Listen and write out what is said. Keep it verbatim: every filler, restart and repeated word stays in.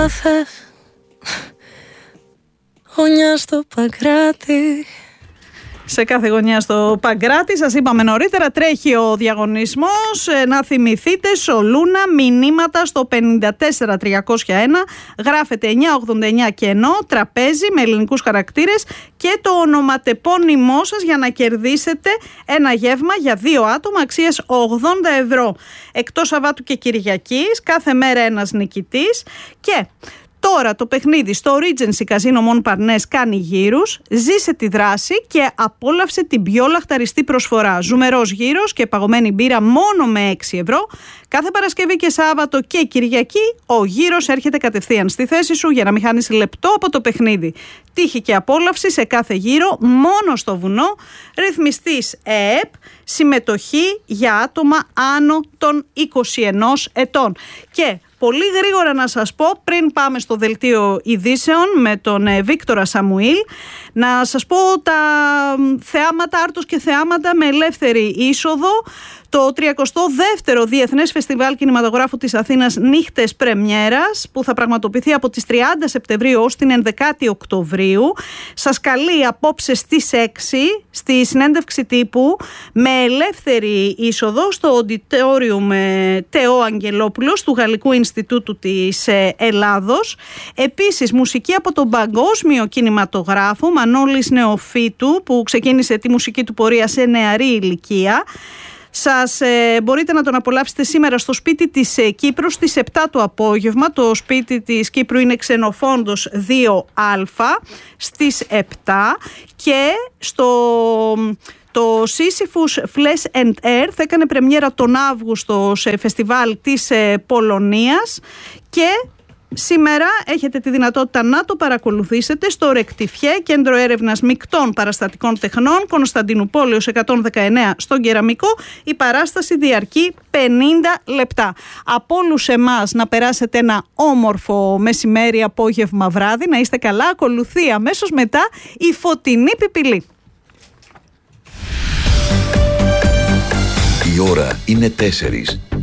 κάθε γωνιά στο Παγκράτη. Σε κάθε γωνιά στο Παγκράτη, σας είπαμε νωρίτερα, τρέχει ο διαγωνισμός. Να θυμηθείτε, Σολούνα, μηνύματα στο πενήντα τέσσερα τριακόσια ένα, γράφετε εννιακόσια ογδόντα εννιά κενό, τραπέζι με ελληνικούς χαρακτήρες και το ονοματεπώνυμό σας για να κερδίσετε ένα γεύμα για δύο άτομα αξίας ογδόντα ευρώ. Εκτός Σαββάτου και Κυριακής, κάθε μέρα ένας νικητής. Και τώρα το παιχνίδι στο Regency Casino Mon Parnes κάνει γύρους. Ζήσε τη δράση και απόλαυσε την πιο λαχταριστή προσφορά. Ζουμερός γύρος και παγωμένη μπύρα μόνο με έξι ευρώ. Κάθε Παρασκευή και Σάββατο και Κυριακή ο γύρος έρχεται κατευθείαν στη θέση σου για να μην χάνεις λεπτό από το παιχνίδι. Τύχη και απόλαυση σε κάθε γύρο μόνο στο βουνό. Ρυθμιστής ΕΕΠ. Συμμετοχή για άτομα άνω των είκοσι ένα ετών. Και πολύ γρήγορα να σας πω, πριν πάμε στο δελτίο ειδήσεων με τον ε, Βίκτορα Σαμουήλ, να σας πω τα θεάματα, άρτος και θεάματα με ελεύθερη είσοδο. Το τριακοστό δεύτερο Διεθνές Φεστιβάλ Κινηματογράφου της Αθήνας Νύχτες Πρεμιέρας, που θα πραγματοποιηθεί από τις τριάντα Σεπτεμβρίου ως την ενδεκάτη Οκτωβρίου, σας καλεί απόψε στις έξι στη συνέντευξη τύπου με ελεύθερη είσοδο στο Auditorium Τεό Αγγελόπουλος του Γαλλικού Ινστιτούτου της Ελλάδος. Επίσης μουσική από τον παγκόσμιο κινηματογράφο Μανώλης Νεοφύτου, που ξεκίνησε τη μουσική του πορεία σε νεαρή ηλικία. Σας ε, μπορείτε να τον απολαύσετε σήμερα στο σπίτι της ε, Κύπρου στις επτά το απόγευμα. Το σπίτι της Κύπρου είναι Ξενοφόντος δύο Α στις επτά. Και στο το Sisyphus Flesh and Earth έκανε πρεμιέρα τον Αύγουστο σε φεστιβάλ της ε, Πολωνίας. Και σήμερα έχετε τη δυνατότητα να το παρακολουθήσετε στο Ρεκτιφιέ, κέντρο έρευνας μεικτών παραστατικών τεχνών, Κωνσταντινούπολεως εκατόν δεκαεννέα στον Κεραμικό. Η παράσταση διαρκεί πενήντα λεπτά. Από όλους εμάς να περάσετε ένα όμορφο μεσημέρι, απόγευμα, βράδυ, να είστε καλά. Ακολουθεί αμέσως μετά η Φωτεινή Πιπιλή. Η ώρα είναι τέσσερις.